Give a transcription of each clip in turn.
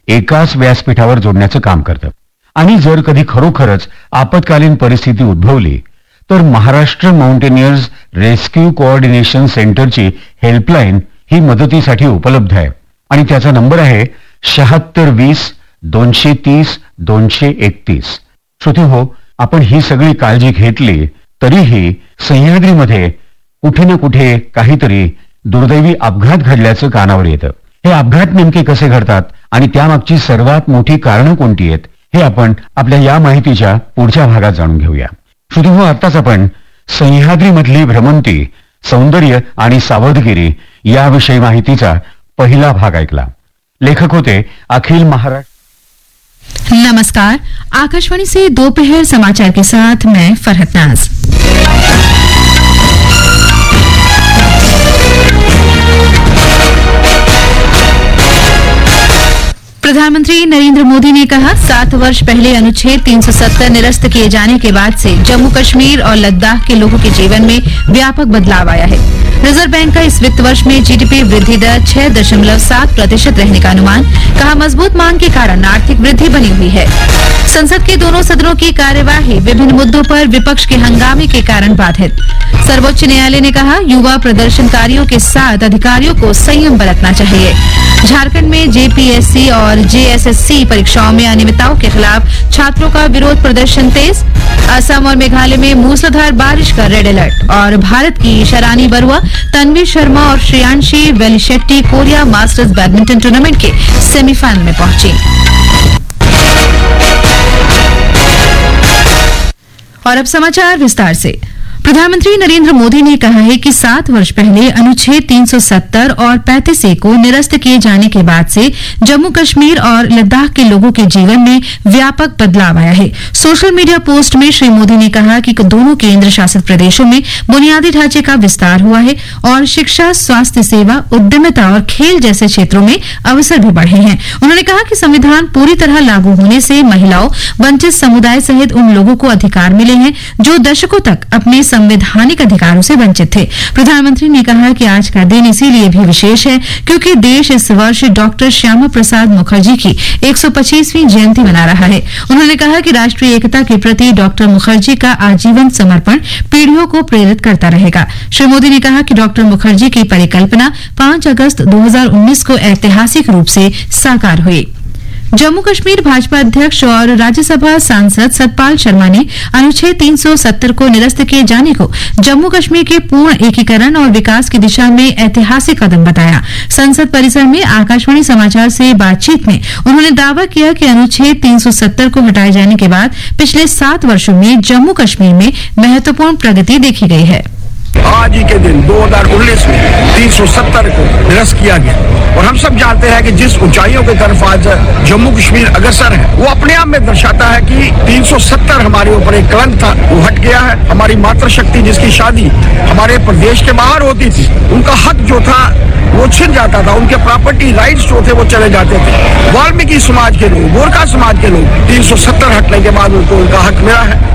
एकाच व्यासपीठावर जोडण्याचं काम करतं. आणि जर कधी खरोखरच आपत्कालीन परिस्थिती उद्भवली तर महाराष्ट्र माउंटेनियर्स रेस्क्यू कोऑर्डिनेशन सेंटरची हेल्पलाईन ही मदतीसाठी उपलब्ध आहे आणि त्याचा नंबर आहे 7620-230-231. श्रोतेहो, आपण ही सगळी काळजी घेतली तरीही सह्याद्रीमध्ये कुठे ना कुठे काहीतरी दुर्दैवी अपघात घडल्याचं कानावर येतं. हे अपघात नेमके कसे घडतात आणि त्यामागची सर्वात मोठी कारणं कोणती आहेत हे आपण आपल्या या माहितीच्या पुढच्या भागात जाणून घेऊया. श्रोतेहो, आताच आपण सह्याद्रीमधली भ्रमंती, सौंदर्य आणि सावधगिरी याविषयी माहितीचा पहिला भाग ऐकला. लेखक होते अखिल महाराष्ट्र. नमस्कार, आकाशवाणी से दोपहर समाचार के साथ मैं फरहत नाज. प्रधानमंत्री नरेंद्र मोदी ने कहा 7 वर्ष पहले अनुच्छेद 370 निरस्त किए जाने के बाद से जम्मू कश्मीर और लद्दाख के लोगों के जीवन में व्यापक बदलाव आया है. रिजर्व बैंक का इस वित्त वर्ष में जीडीपी वृद्धि दर 6.7% रहने का अनुमान. कहा, मजबूत मांग के कारण आर्थिक वृद्धि बनी हुई है. संसद के दोनों सदनों की कार्यवाही विभिन्न मुद्दों पर विपक्ष के हंगामे के कारण बाधित. सर्वोच्च न्यायालय ने कहा, युवा प्रदर्शनकारियों के साथ अधिकारियों को संयम बरतना चाहिए. झारखंड में जेपीएससी और जेएसएससी परीक्षाओं में अनियमितताओं के खिलाफ छात्रों का विरोध प्रदर्शन तेज. असम और मेघालय में मूसलाधार बारिश का रेड अलर्ट. और भारत की शरानी बरुआ, तन्वी शर्मा और Shreyanshi वेलिशेट्टी Korea masters badminton tournament के सेमीफाइनल में पहुंची. और अब समाचार विस्तार से. प्रधानमंत्री नरेंद्र मोदी ने कहा है कि 7 वर्ष पहले अनुच्छेद 370 और 35A को निरस्त किए जाने के बाद से जम्मू कश्मीर और लद्दाख के लोगों के जीवन में व्यापक बदलाव आया है. सोशल मीडिया पोस्ट में श्री मोदी ने कहा कि दोनों केंद्र शासित प्रदेशों में बुनियादी ढांचे का विस्तार हुआ है और शिक्षा, स्वास्थ्य सेवा, उद्यमिता और खेल जैसे क्षेत्रों में अवसर भी बढ़े हैं. उन्होंने कहा कि संविधान पूरी तरह लागू होने से महिलाओं, वंचित समुदाय सहित उन लोगों को अधिकार मिले हैं जो दशकों तक अपने संवैधानिक अधिकारों से वंचित थे. प्रधानमंत्री ने कहा कि आज का दिन इसीलिए भी विशेष है क्योंकि देश इस वर्ष डॉक्टर श्यामा प्रसाद मुखर्जी की 125वीं जयंती मना रहा है. उन्होंने कहा कि राष्ट्रीय एकता के प्रति डॉक्टर मुखर्जी का आजीवन समर्पण पीढ़ियों को प्रेरित करता रहेगा. श्री मोदी ने कहा कि डॉक्टर मुखर्जी की परिकल्पना 5 अगस्त 2019 को ऐतिहासिक रूप से साकार हुई. जम्मू कश्मीर भाजपा अध्यक्ष और राज्यसभा सांसद सतपाल शर्मा ने अनुच्छेद 370 को निरस्त किए जाने को जम्मू कश्मीर के पूर्ण एकीकरण और विकास की दिशा में ऐतिहासिक कदम बताया. संसद परिसर में आकाशवाणी समाचार से बातचीत में उन्होंने दावा किया कि अनुच्छेद 370 को हटाए जाने के बाद पिछले 7 वर्षों में जम्मू कश्मीर में महत्वपूर्ण प्रगति देखी गई है. आज ही के दिन 2019 में 370 को निरस्त किया गया और हम सब जानते हैं कि जिस ऊंचाइयों की तरफ आज जम्मू कश्मीर अग्रसर है वो अपने आप में दर्शाता है कि 370 हमारे ऊपर एक कलंक था, वो हट गया है. हमारी मातृशक्ति जिसकी शादी हमारे प्रदेश के बाहर होती थी, उनका हक जो था वो छिन जाता था, उनके प्रॉपर्टी राइट्स जो थे वो चले जाते थे. वाल्मीकि समाज के लोग, गोरखा समाज के लोग 370 हटने के बाद उनको उनका हक मिला है.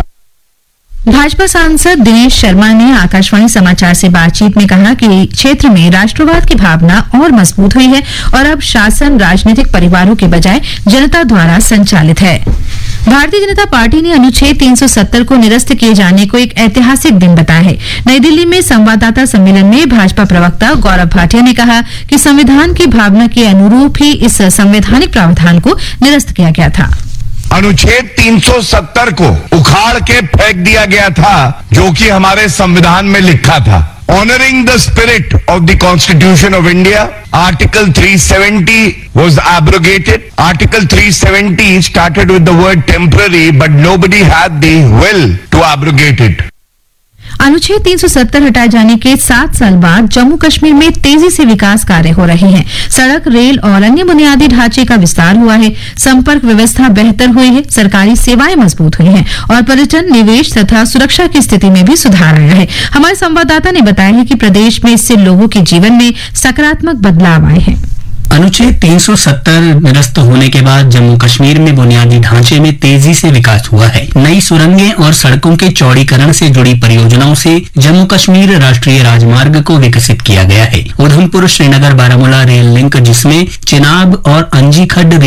भाजपा सांसद दिनेश शर्मा ने आकाशवाणी समाचार से बातचीत में कहा कि क्षेत्र में राष्ट्रवाद की भावना और मजबूत हुई है और अब शासन राजनीतिक परिवारों के बजाय जनता द्वारा संचालित है. भारतीय जनता पार्टी ने अनुच्छेद 370 को निरस्त किए जाने को एक ऐतिहासिक दिन बताया है. नई दिल्ली में संवाददाता सम्मेलन में भाजपा प्रवक्ता गौरव भाटिया ने कहा कि संविधान की भावना के अनुरूप ही इस संवैधानिक प्रावधान को निरस्त किया गया था. अनुच्छेद 370 को उखाड़ के फेंक दिया गया था जो कि हमारे संविधान में लिखा था. Honoring the spirit of the Constitution of India, Article 370 was abrogated. Article 370 started with the word temporary, but nobody had the will to abrogate it. अनुच्छेद 370 हटाए जाने के 7 साल बाद जम्मू कश्मीर में तेजी से विकास कार्य हो रहे हैं. सड़क, रेल और अन्य बुनियादी ढांचे का विस्तार हुआ है. संपर्क व्यवस्था बेहतर हुई है. सरकारी सेवाएं मजबूत हुई हैं और पर्यटन, निवेश तथा सुरक्षा की स्थिति में भी सुधार आया है. हमारे संवाददाता ने बताया है कि प्रदेश में इससे लोगों के जीवन में सकारात्मक बदलाव आए हैं. अनुच्छेद 370 निरस्त होने के बाद जम्मू कश्मीर में बुनियादी ढांचे में तेजी से विकास हुआ है. नई सुरंगें और सड़कों के चौड़ीकरण से जुड़ी परियोजनाओं से जम्मू कश्मीर राष्ट्रीय राजमार्ग को विकसित किया गया है. उधमपुर श्रीनगर बारामूला रेल लिंक, जिसमें चिनाब और अंजीखड्ड